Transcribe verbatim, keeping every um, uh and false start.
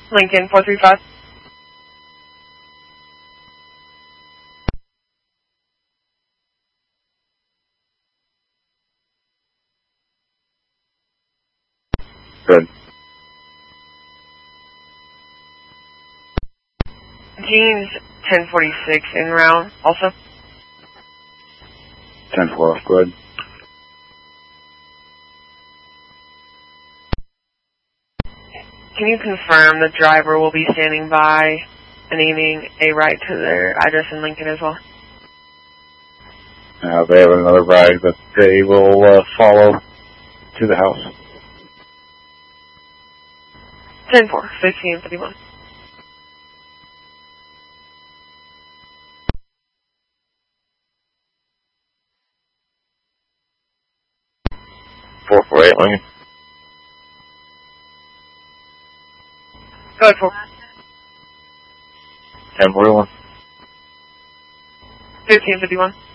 Lincoln, four three five. Good. Jeans, ten forty-six, en route, also. ten four off, go ahead. Can you confirm the driver will be standing by and needing a ride to their address in Lincoln as well? Uh, they have another ride, but they will uh, follow to the house. ten four, fifteen fifty-one. four four eight, Lincoln. Go ahead, four. ten forty-one. fifteen fifty-one.